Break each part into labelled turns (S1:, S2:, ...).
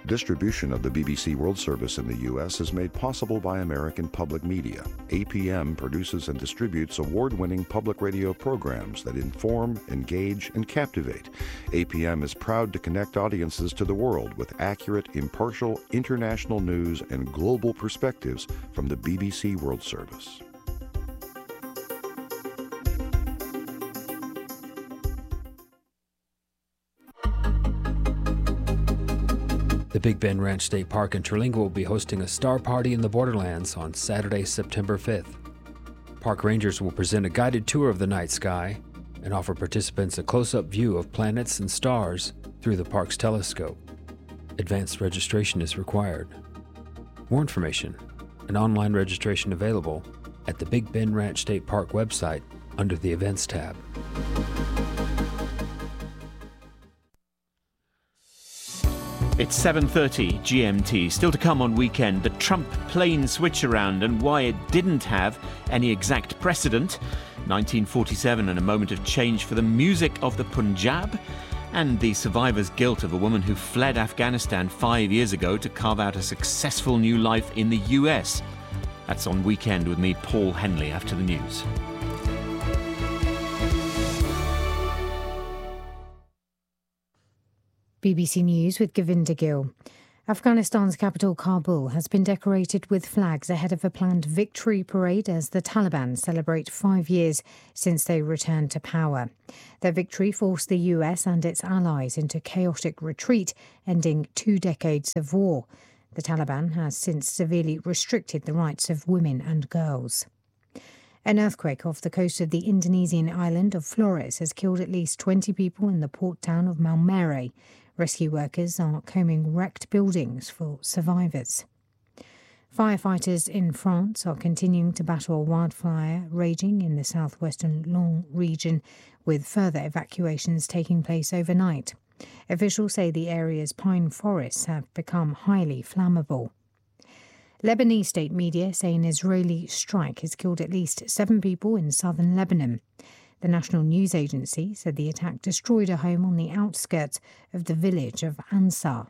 S1: Distribution of the BBC World Service in the U.S. is made possible by American Public Media. APM produces and distributes award-winning public radio programs that inform, engage, and captivate. APM is proud to connect audiences to the world with accurate, impartial, international news and global perspectives from the BBC World Service.
S2: The Big Bend Ranch State Park in Terlingua will be hosting a star party in the Borderlands on Saturday, September 5th. Park rangers will present a guided tour of the night sky and offer participants a close-up view of planets and stars through the park's telescope. Advanced registration is required. More information and online registration available at the Big Bend Ranch State Park website under the Events tab.
S3: It's 7:30 GMT. Still to come on Weekend, the Trump plane switch around and why it didn't have any exact precedent. 1947 and a moment of change for the music of the Punjab. And the survivor's guilt of a woman who fled Afghanistan 5 years ago to carve out a successful new life in the US. That's on Weekend with me, Paul Henley, after the news.
S4: BBC News with Govinda Gill. Afghanistan's capital, Kabul, has been decorated with flags ahead of a planned victory parade as the Taliban celebrate 5 years since they returned to power. Their victory forced the US and its allies into chaotic retreat, ending 2 decades of war. The Taliban has since severely restricted the rights of women and girls. An earthquake off the coast of the Indonesian island of Flores has killed at least 20 people in the port town of Maumere. Rescue workers are combing wrecked buildings for survivors. Firefighters in France are continuing to battle a wildfire raging in the southwestern Landes region, with further evacuations taking place overnight. Officials say the area's pine forests have become highly flammable. Lebanese state media say an Israeli strike has killed at least 7 people in southern Lebanon. The national news agency said the attack destroyed a home on the outskirts of the village of Ansar.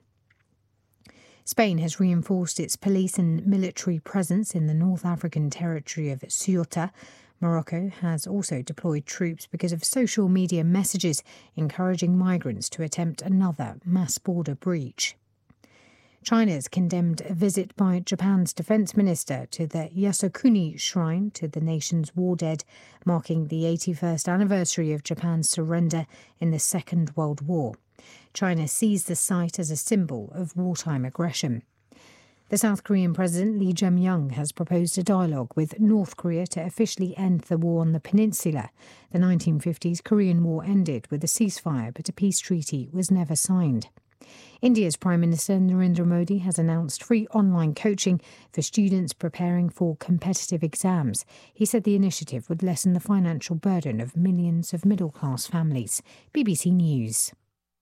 S4: Spain has reinforced its police and military presence in the North African territory of Ceuta. Morocco has also deployed troops because of social media messages encouraging migrants to attempt another mass border breach. China has condemned a visit by Japan's defence minister to the Yasukuni Shrine to the nation's war dead, marking the 81st anniversary of Japan's surrender in the Second World War. China sees the site as a symbol of wartime aggression. The South Korean President Lee Jae-myung has proposed a dialogue with North Korea to officially end the war on the peninsula. The 1950s Korean War ended with a ceasefire, but a peace treaty was never signed. India's Prime Minister Narendra Modi has announced free online coaching for students preparing for competitive exams. He said the initiative would lessen the financial burden of millions of middle-class families. BBC News.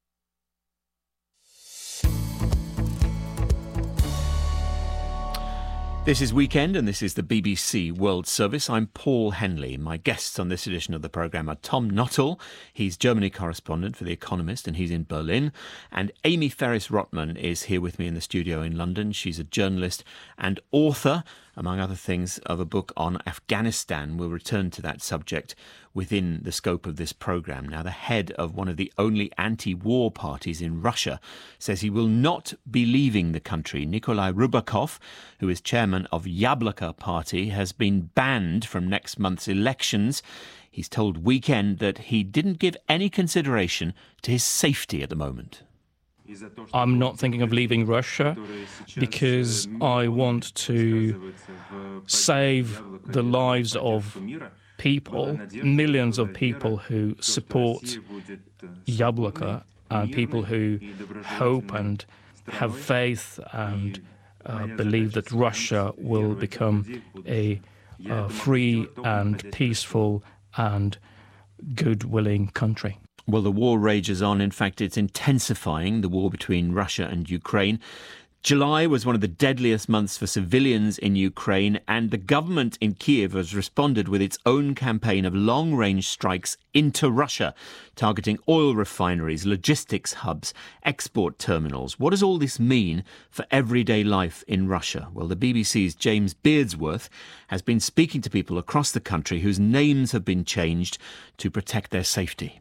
S3: This is Weekend and this is the BBC World Service. I'm Paul Henley. My guests on this edition of the programme are Tom Nuttall. He's Germany correspondent for The Economist and he's in Berlin. And Amy Ferris-Rotman is here with me in the studio in London. She's a journalist and author, among other things, of a book on Afghanistan. We'll return to that subject within the scope of this programme. Now, the head of one of the only anti-war parties in Russia says he will not be leaving the country. Nikolai Rubakov, who is chairman of Yabloko Party, has been banned from next month's elections. He's told Weekend that he didn't give any consideration to his safety at the moment.
S5: I'm not thinking of leaving Russia because I want to save the lives of people, millions of people who support Yabloko and people who hope and have faith and believe that Russia will become a free and peaceful and good-willing country.
S3: Well, the war rages on. In fact, it's intensifying, the war between Russia and Ukraine. July was one of the deadliest months for civilians in Ukraine, and the government in Kiev has responded with its own campaign of long-range strikes into Russia, targeting oil refineries, logistics hubs, export terminals. What does all this mean for everyday life in Russia? Well, the BBC's James Beardsworth has been speaking to people across the country whose names have been changed to protect their safety.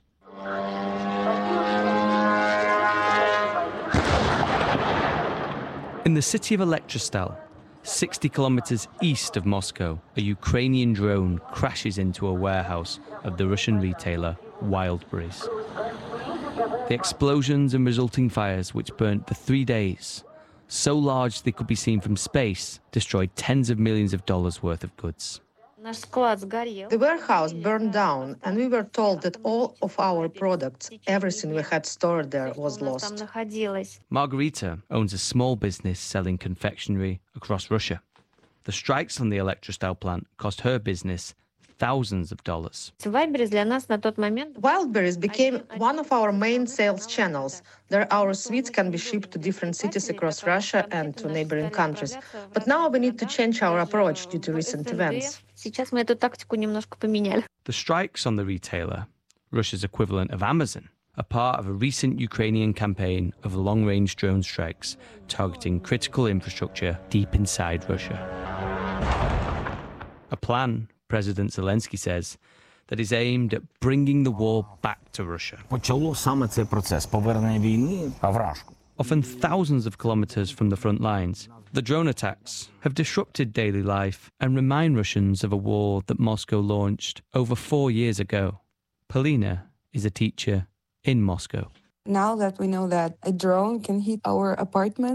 S6: In the city of Elektrostal, 60 kilometers east of Moscow, a Ukrainian drone crashes into a warehouse of the Russian retailer Wildberries. The explosions and resulting fires, which burnt for 3 days, so large they could be seen from space, destroyed tens of millions of dollars worth of goods.
S7: The warehouse burned down, and we were told that all of our products, everything we had stored there, was lost.
S6: Margarita owns a small business selling confectionery across Russia. The strikes on the Elektrostal plant cost her business thousands of dollars.
S7: Wildberries became one of our main sales channels. There, our sweets can be shipped to different cities across Russia and to neighboring countries. But now we need to change our approach due to recent events.
S6: The strikes on the retailer, Russia's equivalent of Amazon, are part of a recent Ukrainian campaign of long-range drone strikes targeting critical infrastructure deep inside Russia. A plan, President Zelensky says, that is aimed at bringing the war back to Russia. Often thousands of kilometers from the front lines, the drone attacks have disrupted daily life and remind Russians of a war that Moscow launched over 4 years ago. Polina is a teacher in Moscow.
S8: Now that we know that a drone can hit our apartment,